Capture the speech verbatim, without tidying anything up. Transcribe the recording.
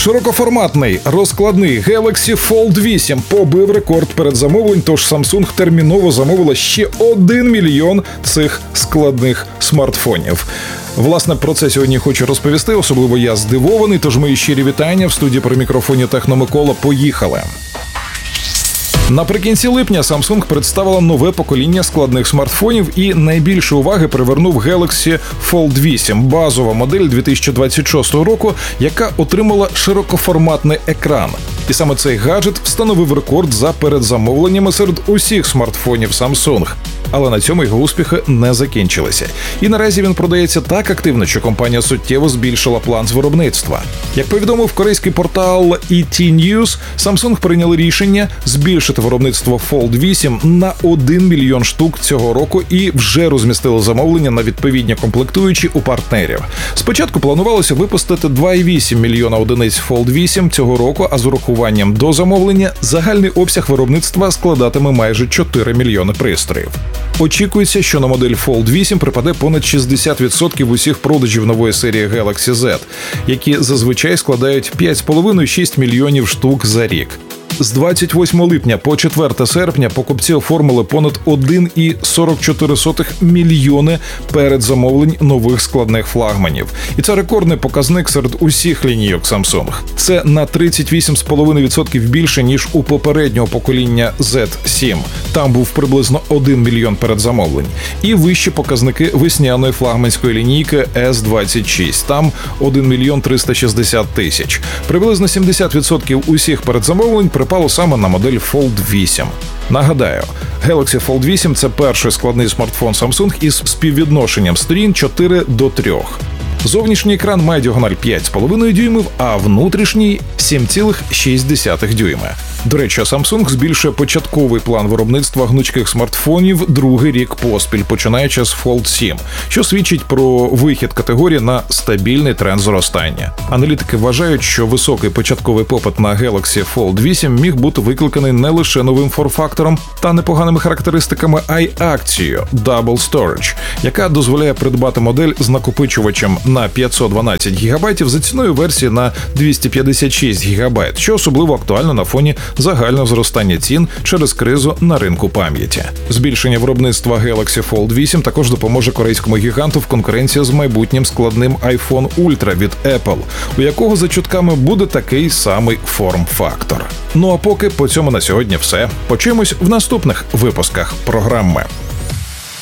Широкоформатний розкладний Galaxy Fold вісім побив рекорд передзамовлень, тож Samsung терміново замовила ще один мільйон цих складних смартфонів. Власне, про це сьогодні хочу розповісти, особливо я здивований, тож мої щирі вітання в студії при мікрофоні Техномикола. Поїхали! Наприкінці липня Samsung представила нове покоління складних смартфонів, і найбільше уваги привернув Galaxy Fold вісім, базова модель дві тисячі двадцять шостого року, яка отримала широкоформатний екран. І саме цей гаджет встановив рекорд за передзамовленнями серед усіх смартфонів Samsung. Але на цьому його успіхи не закінчилися. І наразі він продається так активно, що компанія суттєво збільшила план з виробництва. Як повідомив корейський портал і ті News, Samsung прийняли рішення збільшити виробництво Fold вісім на один мільйон штук цього року і вже розмістили замовлення на відповідні комплектуючі у партнерів. Спочатку планувалося випустити два цілих вісім мільйона одиниць Fold вісім цього року, а з урахуванням до замовлення загальний обсяг виробництва складатиме майже чотири мільйони пристроїв. Очікується, що на модель Fold вісім припаде понад шістдесят відсотків усіх продажів нової серії Galaxy Z, які зазвичай складають п'ять цілих п'ять десятих - шість мільйонів штук за рік. З двадцять восьмого липня по четверте серпня покупці оформили понад один цілих сорок чотири сотих мільйони передзамовлень нових складних флагманів. І це рекордний показник серед усіх лінійок Samsung. Це на тридцять вісім цілих п'ять десятих відсотка більше, ніж у попереднього покоління зет сім. Там був приблизно один мільйон передзамовлень. І вищі показники весняної флагманської лінійки ес двадцять шість. Там один мільйон триста шістдесят тисяч. Приблизно сімдесят відсотків усіх передзамовлень припало саме на модель Fold вісім. Нагадаю, Galaxy Fold вісім – це перший складний смартфон Samsung із співвідношенням сторін чотири до трьох. Зовнішній екран має діагональ п'ять цілих п'ять дюймів, а внутрішній – сім цілих шість десятих дюйма. До речі, Samsung збільшує початковий план виробництва гнучких смартфонів другий рік поспіль, починаючи з Fold сім, що свідчить про вихід категорії на стабільний тренд зростання. Аналітики вважають, що високий початковий попит на Galaxy Fold вісім міг бути викликаний не лише новим форм-фактором та непоганими характеристиками, а й акцією Double Storage, яка дозволяє придбати модель з накопичувачем на п'ятсот дванадцять гігабайтів за ціною версії на двісті п'ятдесят шість гігабайт, що особливо актуально на фоні загального зростання цін через кризу на ринку пам'яті. Збільшення виробництва Galaxy Fold вісім також допоможе корейському гіганту в конкуренції з майбутнім складним iPhone Ultra від Apple, у якого за чутками буде такий самий форм-фактор. Ну а поки по цьому на сьогодні все. Почуємось в наступних випусках програми.